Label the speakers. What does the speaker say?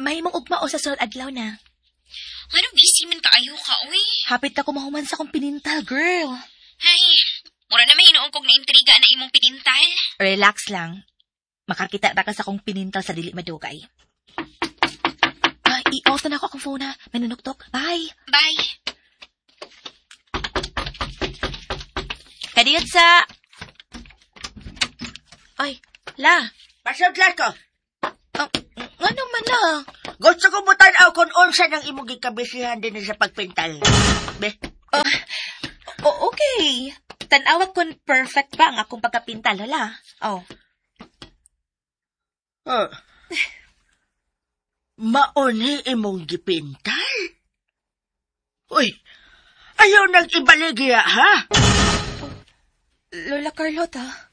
Speaker 1: May mong ugma o sa sunod adlaw na.
Speaker 2: Ano, busy man kaayo ka, uy.
Speaker 1: Hapit ako mahuman sa kong pinintal, girl.
Speaker 2: Ay, mura na mahinuon kog na intriga na imong pinintal.
Speaker 1: Relax lang. Makakita na ka sa kong pinintal sa dili madugay. I-off na ako akong phone na. May nanuktok. Bye.
Speaker 2: Bye.
Speaker 1: Kadiyot sa... Ay, la.
Speaker 3: Pasudlat ko.
Speaker 1: Ano man la?
Speaker 3: Gusto ko mo tanaw kung unsa ng imong gikabisihan din sa pagpintal. Be?
Speaker 1: Okay. Tanawag kon perfect ba ang akong pagkapintal, la? Oh.
Speaker 3: Mauni imong gipintal? Uy, ayaw nang ibaligya, ha?
Speaker 1: Lola Carlota.